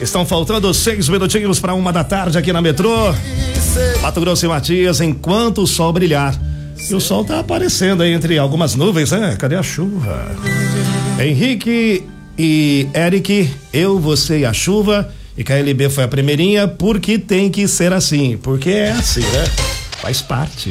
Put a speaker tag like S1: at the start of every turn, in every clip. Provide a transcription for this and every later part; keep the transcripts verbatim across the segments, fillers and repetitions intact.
S1: Estão faltando seis minutinhos para uma da tarde aqui na Metrô. Mato Grosso e Matias, enquanto o sol brilhar. E o sol tá aparecendo aí entre algumas nuvens, né? Cadê a chuva? Henrique e Eric, eu, você e a chuva. E K L B foi a primeirinha, porque tem que ser assim. Porque é assim, né? Faz parte.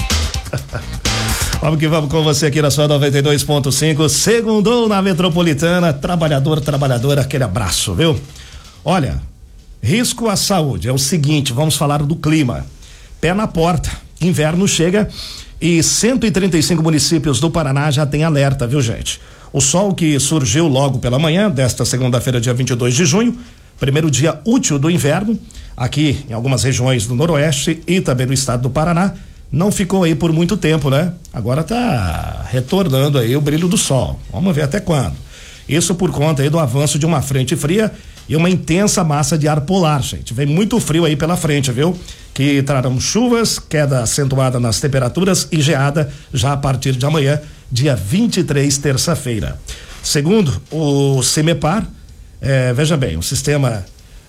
S1: Vamos que vamos com você aqui na sua noventa e dois ponto cinco. Segundou na Metropolitana. Trabalhador, trabalhadora, aquele abraço, viu? Olha, risco à saúde. É o seguinte, vamos falar do clima. Pé na porta. Inverno chega e cento e trinta e cinco municípios do Paraná já tem alerta, viu, gente? O sol que surgiu logo pela manhã desta segunda-feira, dia vinte e dois de junho, primeiro dia útil do inverno, aqui em algumas regiões do Noroeste e também no estado do Paraná, não ficou aí por muito tempo, né? Agora tá retornando aí o brilho do sol. Vamos ver até quando. Isso por conta aí do avanço de uma frente fria e uma intensa massa de ar polar, gente. Vem muito frio aí pela frente, viu? Que trarão chuvas, queda acentuada nas temperaturas e geada já a partir de amanhã, dia vinte e três, terça-feira. Segundo o CIMEPAR, é, veja bem, o sistema,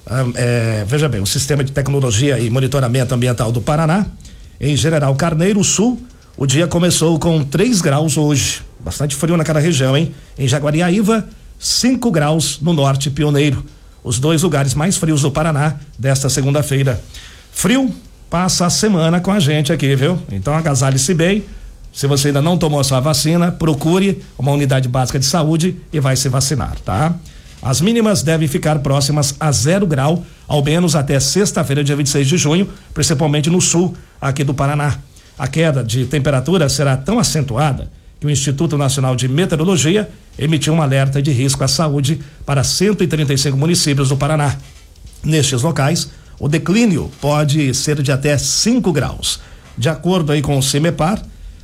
S1: é, veja bem, o sistema de tecnologia e monitoramento ambiental do Paraná, em General Carneiro Sul, o dia começou com três graus hoje. Bastante frio naquela região, hein? Em Jaguariaíva, cinco graus no norte Pioneiro. Os dois lugares mais frios do Paraná desta segunda-feira. Frio passa a semana com a gente aqui, viu? Então agasalhe-se bem. Se você ainda não tomou a sua vacina, procure uma unidade básica de saúde e vai se vacinar, tá? As mínimas devem ficar próximas a zero grau, ao menos até sexta-feira, dia vinte e seis de junho, principalmente no sul aqui do Paraná. A queda de temperatura será tão acentuada que o Instituto Nacional de Meteorologia emitiu um alerta de risco à saúde para cento e trinta e cinco municípios do Paraná. Nestes locais, o declínio pode ser de até cinco graus. De acordo aí com o CIMEPAR,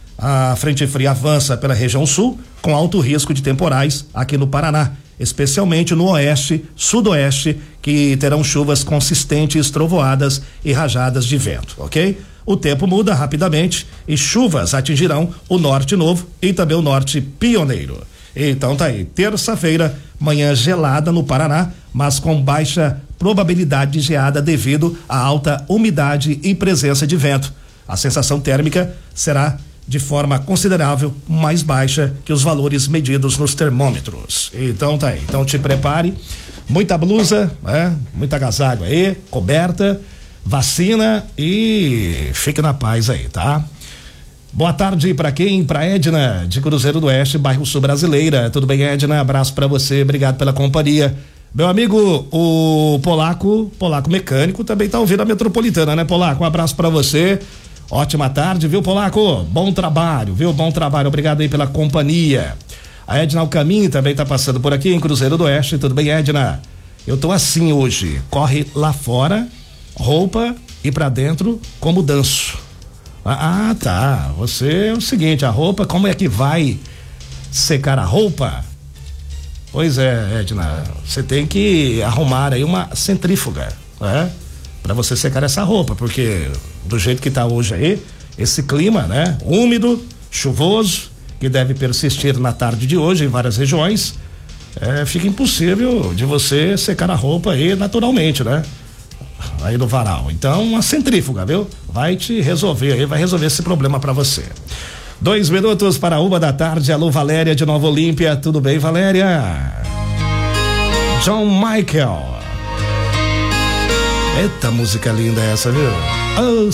S1: a frente fria avança pela região sul com alto risco de temporais aqui no Paraná, especialmente no oeste, sudoeste, que terão chuvas consistentes, trovoadas e rajadas de vento, ok? O tempo muda rapidamente e chuvas atingirão o norte novo e também o norte pioneiro. Então tá aí, terça-feira, manhã gelada no Paraná, mas com baixa probabilidade de geada devido à alta umidade e presença de vento. A sensação térmica será de forma considerável mais baixa que os valores medidos nos termômetros. Então tá aí, então te prepare, muita blusa, né? Muito agasalho aí, coberta, vacina e fique na paz aí, tá? Boa tarde pra quem? Pra Edna, de Cruzeiro do Oeste, bairro Sul Brasileira. Tudo bem, Edna? Abraço pra você, obrigado pela companhia. Meu amigo, o Polaco, Polaco Mecânico, também tá ouvindo a Metropolitana, né, Polaco? Um abraço pra você. Ótima tarde, viu, Polaco? Bom trabalho, viu? Bom trabalho, obrigado aí pela companhia. A Edna Alcamin também tá passando por aqui em Cruzeiro do Oeste. Tudo bem, Edna? Eu tô assim hoje, corre lá fora, roupa e pra dentro como danço. Ah, tá, você é o seguinte, a roupa, como é que vai secar a roupa? Pois é, Edna, você tem que arrumar aí uma centrífuga, né? Pra você secar essa roupa, porque do jeito que tá hoje aí, esse clima, né? Úmido, chuvoso, que deve persistir na tarde de hoje em várias regiões, é, fica impossível de você secar a roupa aí naturalmente, né? Aí no varal. Então, uma centrífuga, viu? Vai te resolver aí, vai resolver esse problema pra você. Dois minutos para uma da tarde. Alô, Valéria de Nova Olímpia. Tudo bem, Valéria? John Michael. Eita, música linda essa, viu? Oh,